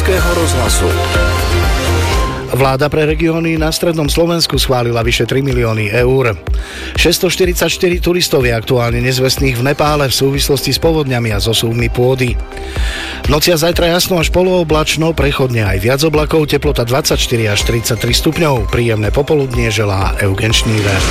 Slovenského rozhlasu. Vláda pre regióny na strednom Slovensku schválila vyše 3 milióny eur. 644 turistov je aktuálne nezvestných v Nepále v súvislosti s povodňami a zosuvmi pôdy. V noci a zajtra jasno až polooblačno, prechodne aj viac oblakov, teplota 24 až 33 stupňov. Príjemné popoludnie želá Eugen Šníver.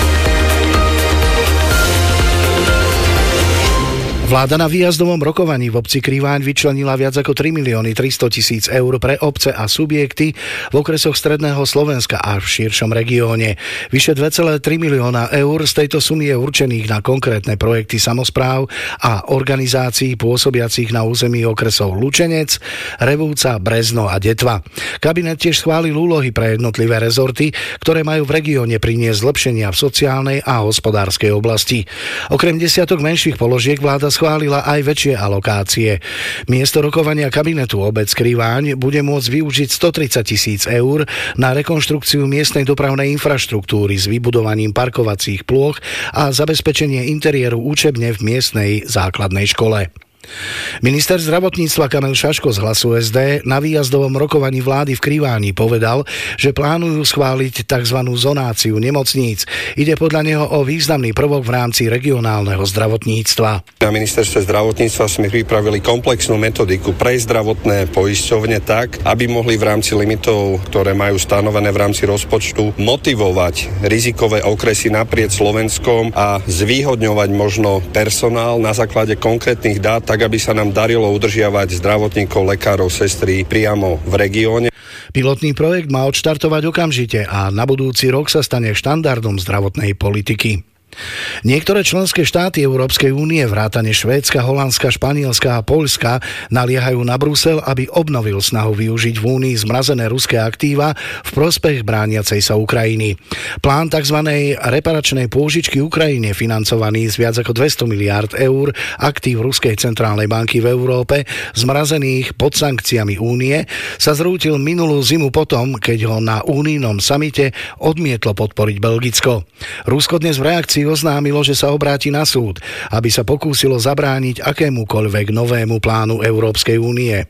Vláda na výjazdovom rokovaní v obci Kriváň vyčlenila viac ako 3 milióny 300 000 eur pre obce a subjekty v okresoch stredného Slovenska a v širšom regióne. Vyše 2,3 milióna eur z tejto sumy je určených na konkrétne projekty samospráv a organizácií pôsobiacich na území okresov Lučenec, Revúca, Brezno a Detva. Kabinet tiež schválil úlohy pre jednotlivé rezorty, ktoré majú v regióne priniesť zlepšenia v sociálnej a hospodárskej oblasti. Okrem desiatok menších položiek vláda schválila aj väčšie alokácie. Miesto rokovania kabinetu obec Kriváň bude môcť využiť 130 000 eur na rekonštrukciu miestnej dopravnej infraštruktúry s vybudovaním parkovacích plôch a zabezpečenie interiéru učebne v miestnej základnej škole. Minister zdravotníctva Kamil Šaško z Hlasu SD na výjazdovom rokovaní vlády v Kriváni povedal, že plánujú schváliť tzv. Zonáciu nemocníc. Ide podľa neho o významný prvok v rámci regionálneho zdravotníctva. Na ministerstve zdravotníctva sme pripravili komplexnú metodiku pre zdravotné poisťovne tak, aby mohli v rámci limitov, ktoré majú stanovené v rámci rozpočtu, motivovať rizikové okresy naprieč Slovenskom a zvýhodňovať možno personál na základe konkrétnych dát, tak aby sa nám darilo udržiavať zdravotníkov, lekárov, sestry priamo v regióne. Pilotný projekt má odštartovať okamžite a na budúci rok sa stane štandardom zdravotnej politiky. Niektoré členské štáty Európskej únie vrátane Švédska, Holandska, Španielska a Poľska naliehajú na Brusel, aby obnovil snahu využiť v únii zmrazené ruské aktíva v prospech brániacej sa Ukrajiny. Plán tzv. Reparačnej pôžičky Ukrajine, financovaný z viac ako 200 miliárd eur aktív Ruskej centrálnej banky v Európe, zmrazených pod sankciami únie, sa zrútil minulú zimu potom, keď ho na únijnom samite odmietlo podporiť Belgicko. Rusko dnes v reakcii oznámilo, že sa obráti na súd, aby sa pokúsilo zabrániť akémukoľvek novému plánu Európskej únie.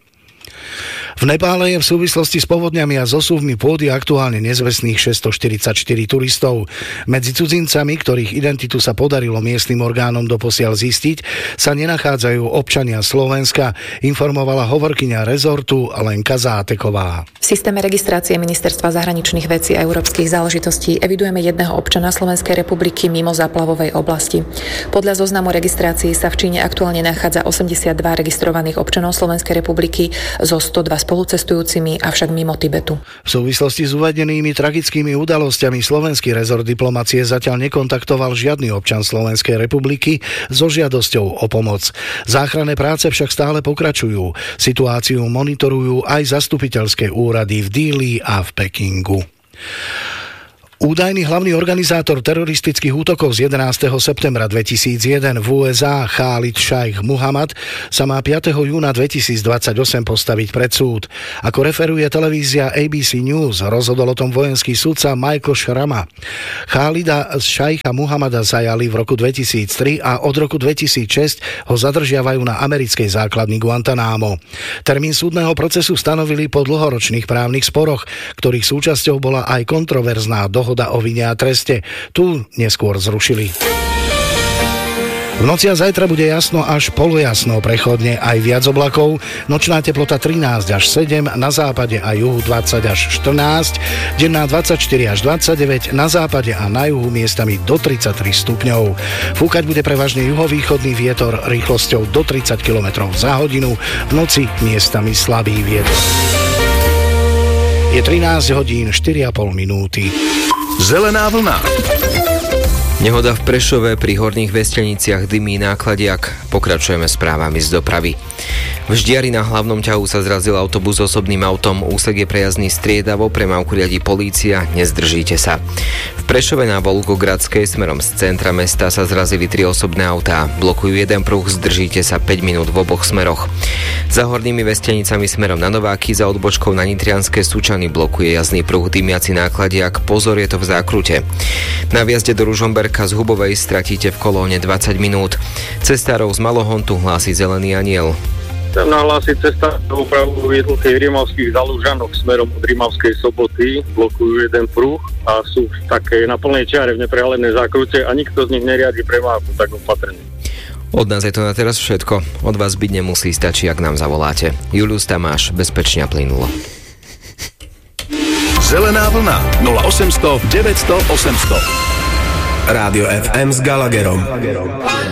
V Nepále je v súvislosti s povodňami a zosuvmi pôdy aktuálne nezvestných 644 turistov. Medzi cudzincami, ktorých identitu sa podarilo miestnym orgánom doposiaľ zistiť, sa nenachádzajú občania Slovenska, informovala hovorkyňa rezortu Lenka Záteková. V systéme registrácie Ministerstva zahraničných vecí a európskych záležitostí evidujeme jedného občana Slovenskej republiky mimo záplavovej oblasti. Podľa zoznamu registrácií sa v Číne aktuálne nachádza 82 registrovaných občanov Slovenskej republiky zo 102 spolucestujúcimi, avšak mimo Tibetu. V súvislosti s uvedenými tragickými udalosťami slovenský rezort diplomacie zatiaľ nekontaktoval žiadny občan Slovenskej republiky so žiadosťou o pomoc. Záchranné práce však stále pokračujú. Situáciu monitorujú aj zastupiteľské úrady v Díli a v Pekingu. Údajný hlavný organizátor teroristických útokov z 11. septembra 2001 v USA Khalid Shaikh Muhammad sa má 5. júna 2028 postaviť pred súd. Ako referuje televízia ABC News, rozhodol o tom vojenský sudca Michael Shrama. Khalida Shaikha Muhammada zajali v roku 2003 a od roku 2006 ho zadržiavajú na americkej základni Guantanamo. Termín súdneho procesu stanovili po dlhoročných právnych sporoch, ktorých súčasťou bola aj kontroverzná dohoda o vine a treste. Tu neskôr zrušili. V noci a zajtra bude jasno až polojasno, prechodne aj viac oblakov. Nočná teplota 13 až 7, na západe a juhu 20 až 14, denná 24 až 29, na západe a na juhu miestami do 33 stupňov. Fúkať bude prevažne juhovýchodný vietor rýchlosťou do 30 km za hodinu, v noci miestami slabý vietor. Je 13 hodín 4,5 minúty. Zelená vlna. Nehoda v Prešove, pri Horných Vestelniciach dymí nákladiak. Pokračujeme správami z dopravy. V Ždiari na hlavnom ťahu sa zrazil autobus s osobným autom. Úsek je prejazdný striedavo, premávku riadi polícia, nezdržíte sa. V Prešove na Volgogradskej smerom z centra mesta sa zrazili 3 osobné autá. Blokujú jeden pruh, zdržíte sa 5 minút v oboch smeroch. Za Hornými Vestelnicami smerom na Nováky za odbočkou na Nitrianske Sučany blokuje jazdný pruh dymiaci nákladiak. Pozor, je to v zákrute. Na vjazde do Ružomberka z Hubovej stratíte v kolóne 20 minút. Cestárov z Malohontu hlási Zelený aniel. Chcem nahlásiť cestovnú úpravu v jednotlivých rimavských Zalužanoch smerom od Rimavskej Soboty. Blokujú jeden pruh a sú v takej na plnej čiare v neprehľadnej zákrute a nikto z nich neriadi premávku, tak opatrne. Od nás je to na teraz všetko. Od vás byť nemusí, stačí, ak nám zavoláte. Julius Tamáš, bezpečne a plynulo. Zelená vlna 0800 900 800. Rádio FM s Gallagherom.